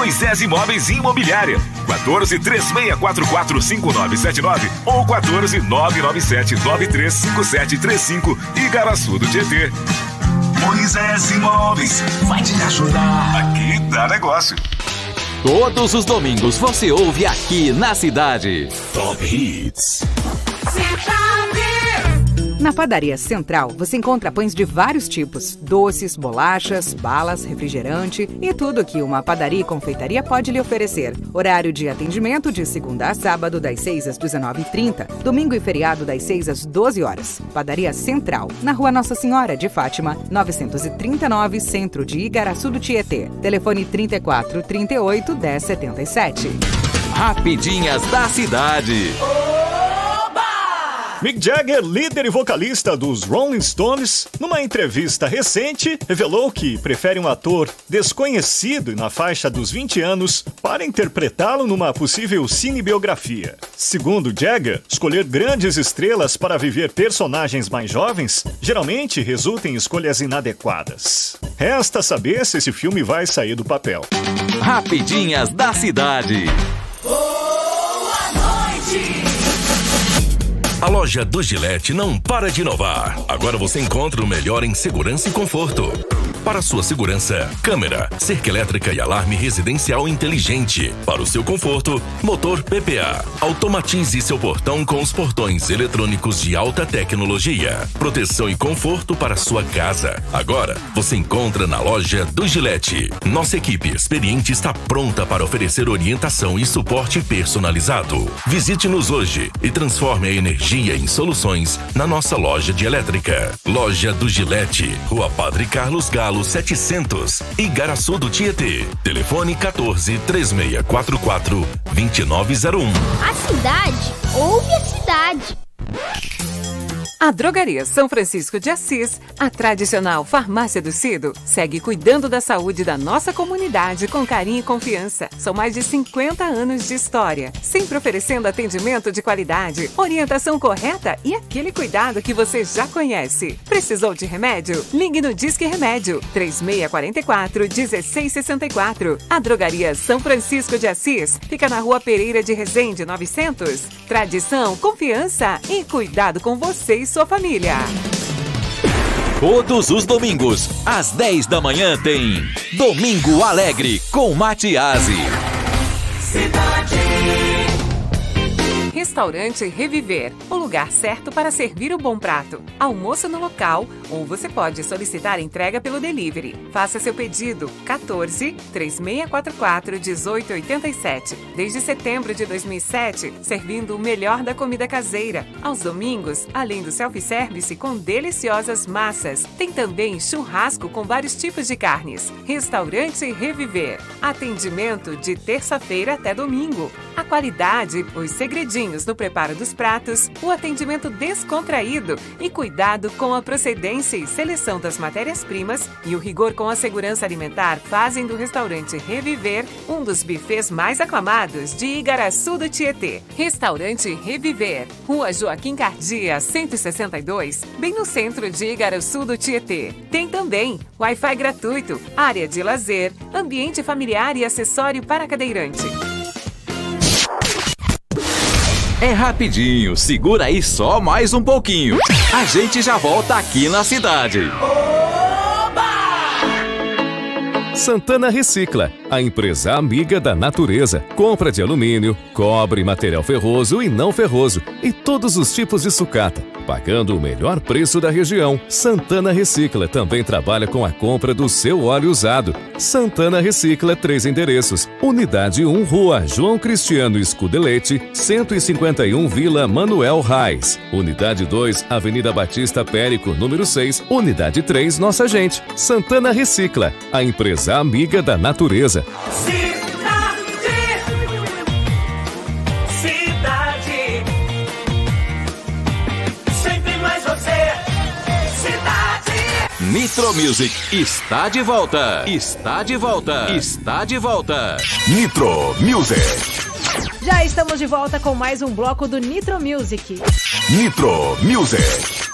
Moisés Imóveis e Imobiliária. 14-3644-5979 ou 14-997-935735, Igaraçu do Tietê. Moisés Imóveis vai te ajudar. Aqui dá negócio. Todos os domingos você ouve aqui na cidade. Top Hits. Na Padaria Central, você encontra pães de vários tipos, doces, bolachas, balas, refrigerante e tudo que uma padaria e confeitaria pode lhe oferecer. Horário de atendimento de segunda a sábado, das 6 às 19h30, domingo e feriado das 6 às 12 horas. Padaria Central, na Rua Nossa Senhora de Fátima, 939, Centro de Igaraçu do Tietê. Telefone 34 38 10 77. Rapidinhas da cidade. Mick Jagger, líder e vocalista dos Rolling Stones, numa entrevista recente, revelou que prefere um ator desconhecido e na faixa dos 20 anos para interpretá-lo numa possível cinebiografia. Segundo Jagger, escolher grandes estrelas para viver personagens mais jovens geralmente resulta em escolhas inadequadas. Resta saber se esse filme vai sair do papel. Rapidinhas da cidade. Boa noite! A loja do Gillette não para de inovar. Agora você encontra o melhor em segurança e conforto. Para sua segurança, câmera, cerca elétrica e alarme residencial inteligente. Para o seu conforto, motor PPA. Automatize seu portão com os portões eletrônicos de alta tecnologia. Proteção e conforto para sua casa. Agora, você encontra na loja do Gillette. Nossa equipe experiente está pronta para oferecer orientação e suporte personalizado. Visite-nos hoje e transforme a energia em soluções na nossa loja de elétrica. Loja do Gillette, Rua Padre Carlos Galo 700, Igaraçu do Tietê. Telefone 14 3644 2901. A cidade ouve a cidade. A Drogaria São Francisco de Assis, a tradicional farmácia do Cido, segue cuidando da saúde da nossa comunidade com carinho e confiança. São mais de 50 anos de história, sempre oferecendo atendimento de qualidade, orientação correta e aquele cuidado que você já conhece. Precisou de remédio? Ligue no Disque Remédio, 3644-1664. A Drogaria São Francisco de Assis fica na Rua Pereira de Resende, 900. Tradição, confiança e cuidado com você e sua família. Todos os domingos, às 10 da manhã, tem Domingo Alegre com Matiasi. Cidade. Restaurante Reviver, o lugar certo para servir o bom prato. Almoço no local ou você pode solicitar entrega pelo delivery. Faça seu pedido 14-3644-1887. Desde setembro de 2007, servindo o melhor da comida caseira. Aos domingos, além do self-service com deliciosas massas, tem também churrasco com vários tipos de carnes. Restaurante Reviver. Atendimento de terça-feira até domingo. A qualidade, os segredinhos no preparo dos pratos, o atendimento descontraído e cuidado com a procedência e seleção das matérias-primas e o rigor com a segurança alimentar fazem do restaurante Reviver um dos bufês mais aclamados de Igaraçu do Tietê. Restaurante Reviver, Rua Joaquim Cardia, 162, bem no centro de Igaraçu do Tietê. Tem também Wi-Fi gratuito, área de lazer, ambiente familiar e acessório para cadeirante. É rapidinho, segura aí só mais um pouquinho. A gente já volta aqui na cidade. Santana Recicla, a empresa amiga da natureza. Compra de alumínio, cobre, material ferroso e não ferroso e todos os tipos de sucata, pagando o melhor preço da região. Santana Recicla também trabalha com a compra do seu óleo usado. Santana Recicla, 3 endereços. Unidade 1, Rua João Cristiano Scudelete, 151 Vila Manuel Reis. Unidade 2, Avenida Batista Périco, número 6. Unidade 3, Nossa Gente. Santana Recicla, a empresa amiga da natureza. Cidade. Sempre mais você. Cidade. Nitro Music está de volta. Está de volta. Está de volta. Nitro Music. Já estamos de volta com mais um bloco do Nitro Music. Nitro Music.